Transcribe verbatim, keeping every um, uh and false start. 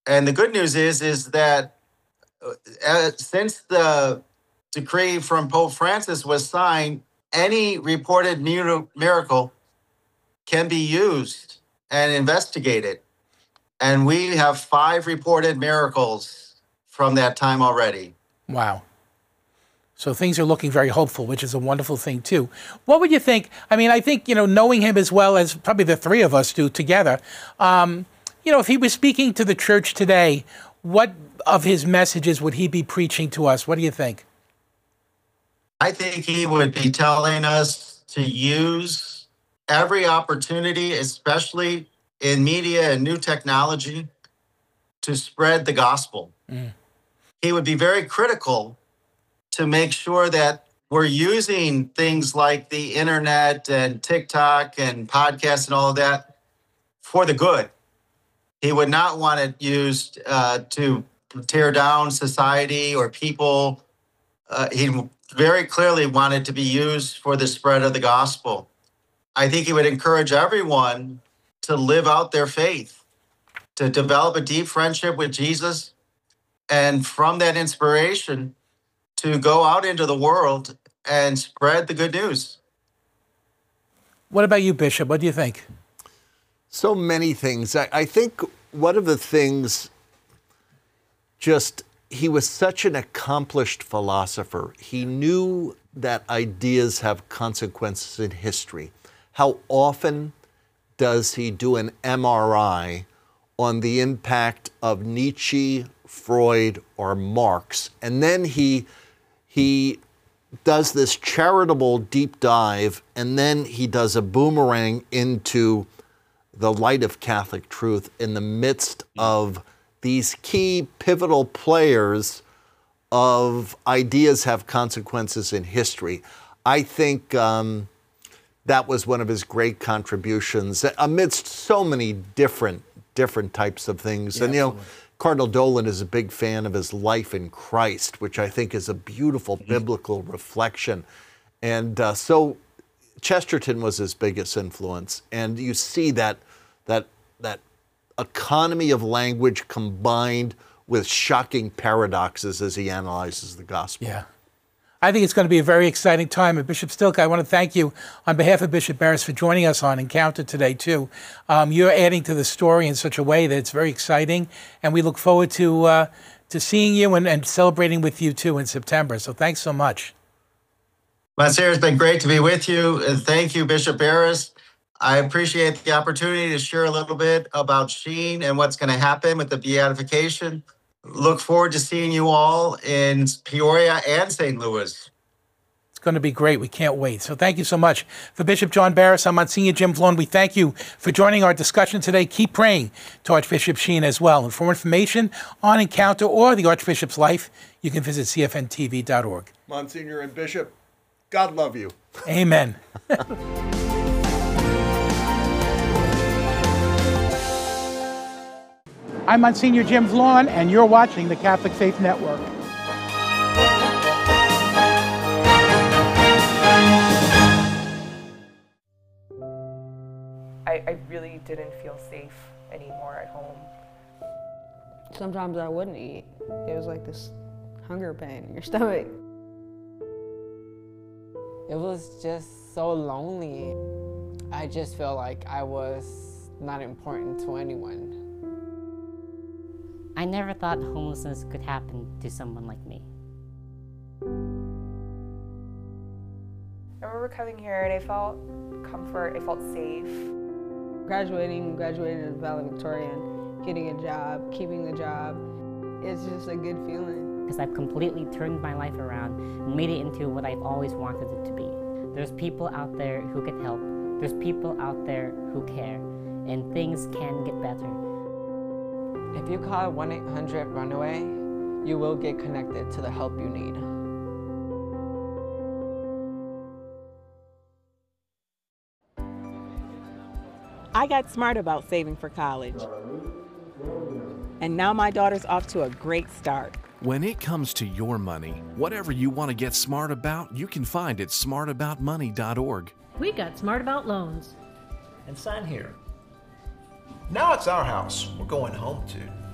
And the good news is, is that uh, since the decree from Pope Francis was signed, any reported miracle can be used and investigated. And we have five reported miracles from that time already. Wow. So things are looking very hopeful, which is a wonderful thing, too. What would you think? I mean, I think, you know, knowing him as well as probably the three of us do together, um, you know, if he was speaking to the church today, what of his messages would he be preaching to us? What do you think? I think he would be telling us to use every opportunity, especially in media and new technology, to spread the gospel. Mm. He would be very critical to make sure that we're using things like the internet and TikTok and podcasts and all of that for the good. He would not want it used uh, to tear down society or people. Uh, he very clearly wanted to be used for the spread of the gospel. I think he would encourage everyone to live out their faith, to develop a deep friendship with Jesus, and from that inspiration, to go out into the world and spread the good news. What about you, Bishop? What do you think? So many things. I, I think one of the things, just, he was such an accomplished philosopher. He knew that ideas have consequences in history. How often does he do an M R I on the impact of Nietzsche, Freud, or Marx? And then he he does this charitable deep dive, and then he does a boomerang into the light of Catholic truth in the midst of these key pivotal players of ideas have consequences in history. I think um, that was one of his great contributions amidst so many different different types of things. Yeah, and, you know, absolutely. Cardinal Dolan is a big fan of his Life in Christ, which I think is a beautiful mm-hmm. biblical reflection. And uh, so Chesterton was his biggest influence. And you see that that that economy of language combined with shocking paradoxes as he analyzes the gospel. Yeah. I think it's going to be a very exciting time. And Bishop Stilka, I want to thank you on behalf of Bishop Barris for joining us on Encounter today, too. Um, you're adding to the story in such a way that it's very exciting. And we look forward to uh, to seeing you and, and celebrating with you, too, in September. So thanks so much. Monsignor, it's been great to be with you. And thank you, Bishop Barris. I appreciate the opportunity to share a little bit about Sheen and what's going to happen with the beatification. Look forward to seeing you all in Peoria and Saint Louis. It's going to be great. We can't wait. So thank you so much. For Bishop John Barris, I'm Monsignor Jim Flon. We thank you for joining our discussion today. Keep praying to Archbishop Sheen as well. And for information on Encounter or the Archbishop's life, you can visit C F N T V dot org. Monsignor and Bishop, God love you. Amen. I'm Monsignor Jim Flon, and you're watching the Catholic Faith Network. I, I really didn't feel safe anymore at home. Sometimes I wouldn't eat. It was like this hunger pain in your stomach. It was just so lonely. I just felt like I was not important to anyone. I never thought homelessness could happen to someone like me. I remember coming here and I felt comfort, I felt safe. Graduating, graduating as valedictorian, getting a job, keeping the job, it's just a good feeling. Because I've completely turned my life around and made it into what I've always wanted it to be. There's people out there who can help. There's people out there who care, and things can get better. If you call one eight hundred runaway, you will get connected to the help you need. I got smart about saving for college. And now my daughter's off to a great start. When it comes to your money, whatever you want to get smart about, you can find at smart about money dot org. We got smart about loans. And sign here. Now it's our house we're going home to.